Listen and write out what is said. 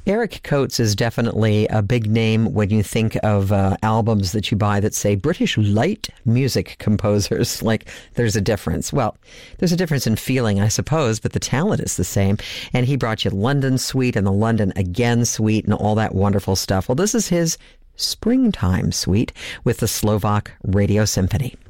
Eric Coates is definitely a big name when you think of albums that you buy that say British light music composers. Like, there's a difference. Well, there's a difference in feeling, I suppose, but the talent is the same. And he brought you London Suite and the London Again Suite and all that wonderful stuff. Well, this is his Springtime Suite with the Slovak Radio Symphony.